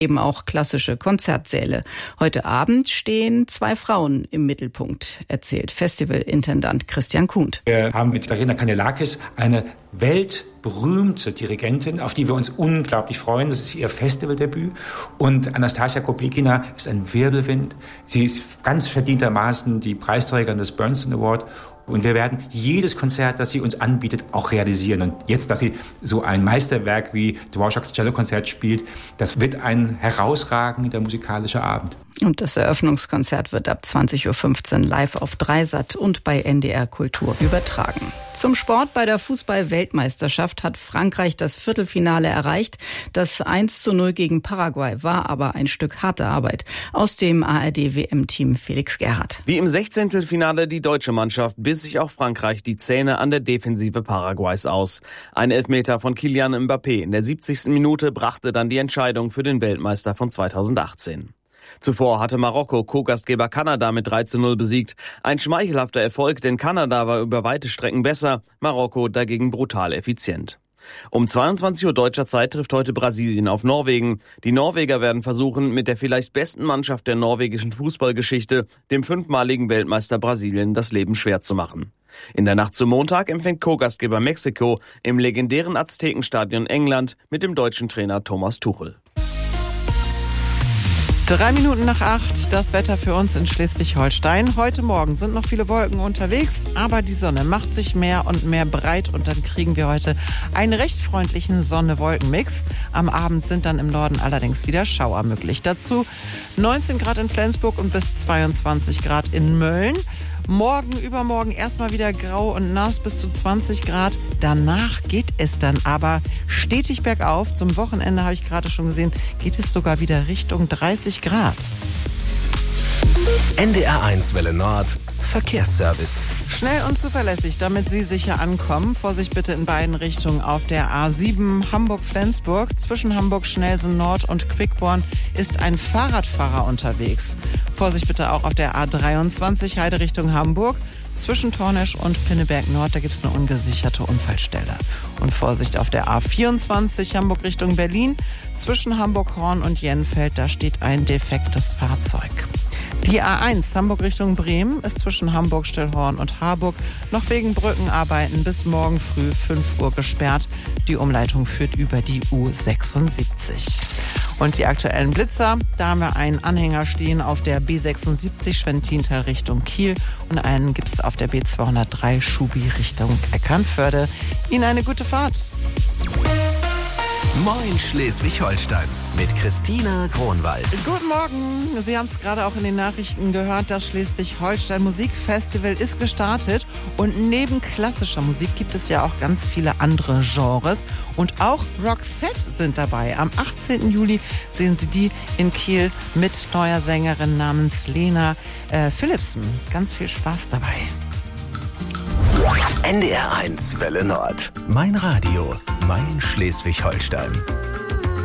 eben auch klassische Konzertsäle. Heute Abend stehen 2 Frauen im Mittelpunkt, erzählt Festivalintendant Christian Kuhnt. Wir haben mit Darina Kanellakis eine weltberühmte Dirigentin, auf die wir uns unglaublich freuen. Das ist ihr Festivaldebüt. Und Anastasia Koplikina ist ein Wirbelwind. Sie ist ganz verdientermaßen die Preisträgerin des Bernstein Award. Und wir werden jedes Konzert, das sie uns anbietet, auch realisieren. Und jetzt, dass sie so ein Meisterwerk wie Dvorak's Cellokonzert spielt, das wird ein herausragender musikalischer Abend. Und das Eröffnungskonzert wird ab 20.15 Uhr live auf Dreisat und bei NDR Kultur übertragen. Zum Sport: Bei der Fußball-Weltmeisterschaft hat Frankreich das Viertelfinale erreicht. Das 1:0 gegen Paraguay war aber ein Stück harte Arbeit. Aus dem ARD-WM-Team Felix Gerhardt. Wie im 16. Finale die deutsche Mannschaft biss sich auch Frankreich die Zähne an der Defensive Paraguays aus. Ein Elfmeter von Kylian Mbappé in der 70. Minute brachte dann die Entscheidung für den Weltmeister von 2018. Zuvor hatte Marokko Co-Gastgeber Kanada mit 3:0 besiegt. Ein schmeichelhafter Erfolg, denn Kanada war über weite Strecken besser, Marokko dagegen brutal effizient. Um 22 Uhr deutscher Zeit trifft heute Brasilien auf Norwegen. Die Norweger werden versuchen, mit der vielleicht besten Mannschaft der norwegischen Fußballgeschichte, dem 5-maligen Weltmeister Brasilien, das Leben schwer zu machen. In der Nacht zum Montag empfängt Co-Gastgeber Mexiko im legendären Aztekenstadion England mit dem deutschen Trainer Thomas Tuchel. 3 Minuten nach 8, das Wetter für uns in Schleswig-Holstein. Heute Morgen sind noch viele Wolken unterwegs, aber die Sonne macht sich mehr und mehr breit und dann kriegen wir heute einen recht freundlichen Sonne-Wolken-Mix. Am Abend sind dann im Norden allerdings wieder Schauer möglich. Dazu 19 Grad in Flensburg und bis 22 Grad in Mölln. Morgen, übermorgen erstmal wieder grau und nass bis zu 20 Grad. Danach geht es dann aber stetig bergauf. Zum Wochenende, habe ich gerade schon gesehen, geht es sogar wieder Richtung 30 Grad. NDR1 Welle Nord, Verkehrsservice. Schnell und zuverlässig, damit Sie sicher ankommen. Vorsicht bitte in beiden Richtungen auf der A7 Hamburg-Flensburg. Zwischen Hamburg-Schnelsen Nord und Quickborn ist ein Fahrradfahrer unterwegs. Vorsicht bitte auch auf der A23 Heide Richtung Hamburg. Zwischen Tornesch und Pinneberg Nord, da gibt es eine ungesicherte Unfallstelle. Und Vorsicht auf der A24 Hamburg Richtung Berlin. Zwischen Hamburg-Horn und Jenfeld, da steht ein defektes Fahrzeug. Die A1 Hamburg Richtung Bremen ist zwischen Hamburg-Stillhorn und Harburg noch wegen Brückenarbeiten bis morgen früh 5 Uhr gesperrt. Die Umleitung führt über die U76. Und die aktuellen Blitzer, da haben wir einen Anhänger stehen auf der B76 Schwentintal Richtung Kiel und einen gibt es auf der B203 Schubi Richtung Eckernförde. Ihnen eine gute Fahrt. Moin Schleswig-Holstein mit Christina Kronwald. Guten Morgen. Sie haben es gerade auch in den Nachrichten gehört. Das Schleswig-Holstein Musikfestival ist gestartet. Und neben klassischer Musik gibt es ja auch ganz viele andere Genres. Und auch Roxette sind dabei. Am 18. Juli sehen Sie die in Kiel mit neuer Sängerin namens Lena Philipsen. Ganz viel Spaß dabei. NDR1 Welle Nord. Mein Radio, mein Schleswig-Holstein.